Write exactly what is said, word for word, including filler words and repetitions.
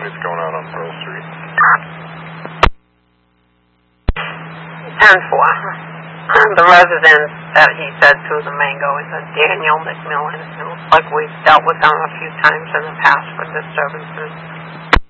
units going out on Pearl Street? ten four. The resident that he said to the mango is a Daniel McMillan. It looks like we've dealt with them a few times in the past for disturbances.